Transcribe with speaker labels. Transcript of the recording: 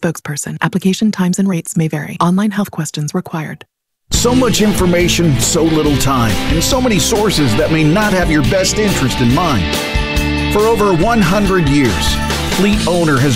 Speaker 1: spokesperson. Application times and rates may vary. Online health questions required.
Speaker 2: So much information, so little time, and so many sources that may not have your best interest in mind. For over 100 years, Fleet Owner has